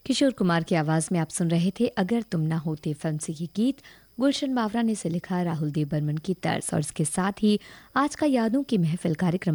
किशोर कुमार की आवाज में आप सुन रहे थे अगर तुम ना होते फिल्म से ये गीत। गुलशन बावरा ने इसे लिखा, राहुल देव बर्मन की तर्ज, और इसके साथ ही आज का यादों की महफिल कार्यक्रम